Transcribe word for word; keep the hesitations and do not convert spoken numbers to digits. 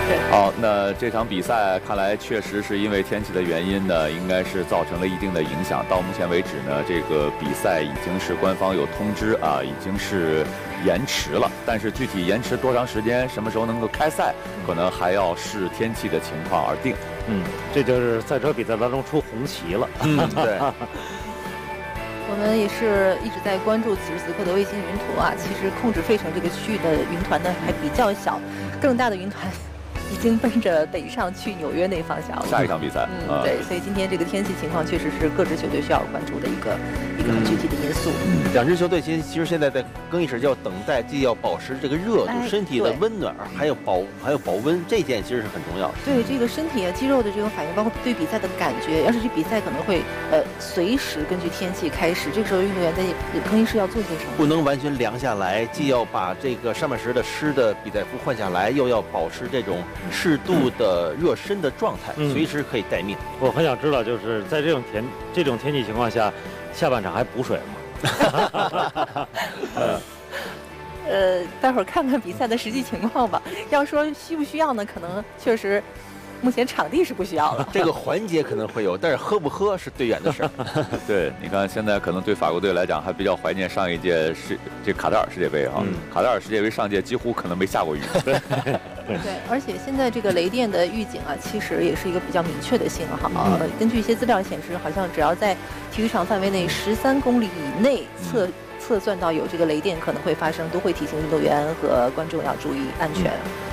好，那这场比赛看来确实是因为天气的原因呢，应该是造成了一定的影响。到目前为止呢，这个比赛已经是官方有通知啊，已经是延迟了。但是具体延迟多长时间，什么时候能够开赛，可能还要视天气的情况而定。 嗯，这就是赛车比赛当中出红旗了。 嗯，对。 我们也是一直在关注此时此刻的卫星云图啊。其实控制费城这个区域的云团呢还比较小，更大的云团已经奔着北上去纽约那方向了。 下一场比赛， 嗯，啊、对，所以今天这个天气情况确实是各支球队需要关注的一个一个很具体的因素。 嗯，两支球队其实其实现在在更衣室要等待，既要保持这个热度、哎、身体的温暖，还有保还有保温，这一点其实是很重要的。 对这个身体啊、肌肉的这种反应，包括对比赛的感觉，要是这比赛可能会呃随时根据天气开始，这个时候运动员在更衣室要做些什么？ 不能完全凉下来，既要把这个上半身的湿的比赛服换下来，又要保持这种适度的热身的状态，嗯、随时可以待命。 我很想知道，就是在这种天这种天气情况下，下半场还补水吗？ 呃，呃，待会儿看看比赛的实际情况吧。要说需不需要呢，可能确实。目前场地是不需要了， 这个环节可能会有，但是喝不喝是队员的事儿。 对，你看现在可能对法国队来讲还比较怀念上一届世这卡塔尔世界杯啊，嗯、卡塔尔世界杯上届几乎可能没下过雨。对， 对，而且现在这个雷电的预警啊，其实也是一个比较明确的信号。嗯、根据一些资料显示，好像只要在体育场范围内十三公里以内测。嗯测算到有这个雷电可能会发生，都会提醒运动员和观众要注意安全。嗯